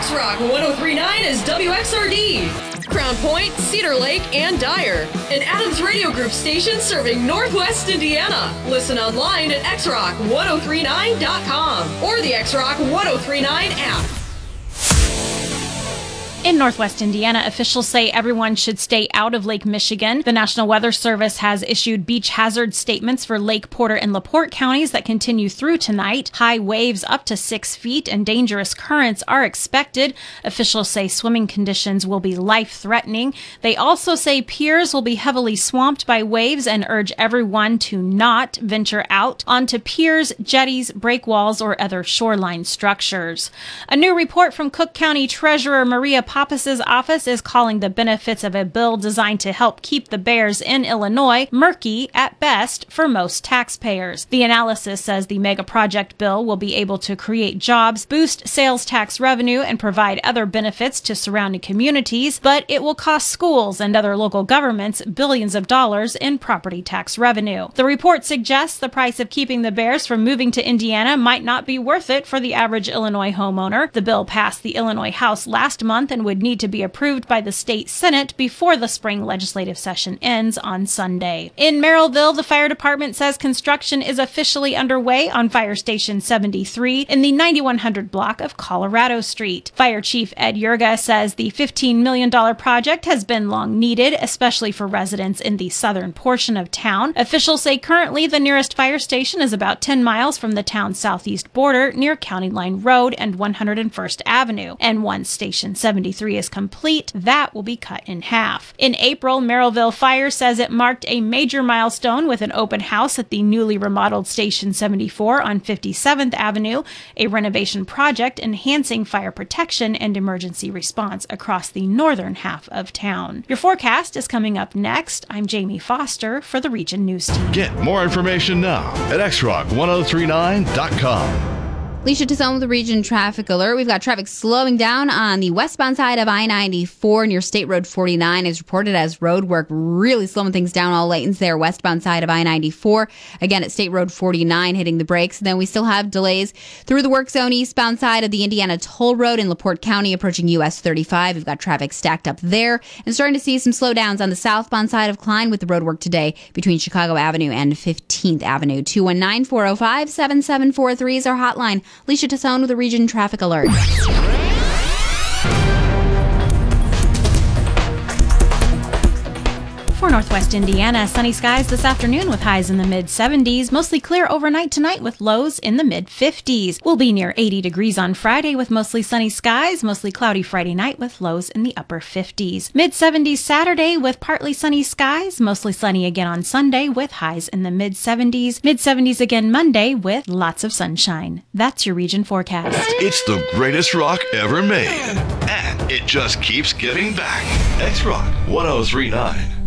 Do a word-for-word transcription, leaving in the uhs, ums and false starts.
X-Rock one oh three point nine is W X R D. Crown Point, Cedar Lake, and Dyer. An Adams Radio Group station serving Northwest Indiana. Listen online at x rock one oh three nine dot com or the X-Rock one oh three nine app. In Northwest Indiana, officials say everyone should stay out of Lake Michigan. The National Weather Service has issued beach hazard statements for Lake Porter and LaPorte counties that continue through tonight. High waves up to six feet and dangerous currents are expected. Officials say swimming conditions will be life-threatening. They also say piers will be heavily swamped by waves and urge everyone to not venture out onto piers, jetties, breakwalls, or other shoreline structures. A new report from Cook County Treasurer Maria Pappas' office is calling the benefits of a bill designed to help keep the bears in Illinois murky at best for most taxpayers. The analysis says the mega project bill will be able to create jobs, boost sales tax revenue, and provide other benefits to surrounding communities, but it will cost schools and other local governments billions of dollars in property tax revenue. The report suggests the price of keeping the bears from moving to Indiana might not be worth it for the average Illinois homeowner. The bill passed the Illinois House last month and would need to be approved by the state Senate before the spring legislative session ends on Sunday. In Merrillville, the fire department says construction is officially underway on Fire Station seventy-three in the ninety-one hundred block of Colorado Street. Fire Chief Ed Yurga says the fifteen million dollars project has been long needed, especially for residents in the southern portion of town. Officials say currently the nearest fire station is about ten miles from the town's southeast border near County Line Road and one hundred first Avenue. And once Station seventy-three is complete, that will be cut in half. In April, Merrillville Fire says it marked a major milestone with an open house at the newly remodeled Station seventy-four on fifty-seventh Avenue, a renovation project enhancing fire protection and emergency response across the northern half of town. Your forecast is coming up next. I'm Jamie Foster for the Region News Team. Get more information now at x rock one oh three nine dot com. Alicia Tassone with the Region Traffic Alert. We've got traffic slowing down on the westbound side of I ninety-four near State Road forty-nine as reported as road work really slowing things down. All lanes there westbound side of I ninety-four. Again at State Road forty-nine hitting the brakes. Then we still have delays through the work zone eastbound side of the Indiana Toll Road in LaPorte County approaching U S thirty-five. We've got traffic stacked up there and starting to see some slowdowns on the southbound side of Klein with the road work today between Chicago Avenue and fifteenth Avenue. two one nine, four oh five, seven seven four three is our hotline. Alicia Tassone with the Region Traffic Alert. For Northwest Indiana, sunny skies this afternoon with highs in the mid seventies. Mostly clear overnight tonight with lows in the mid fifties. We'll be near eighty degrees on Friday with mostly sunny skies. Mostly cloudy Friday night with lows in the upper fifties. mid seventies Saturday with partly sunny skies. Mostly sunny again on Sunday with highs in the mid seventies. mid seventies again Monday with lots of sunshine. That's your region forecast. It's the greatest rock ever made. And it just keeps giving back. X-Rock one oh three point nine.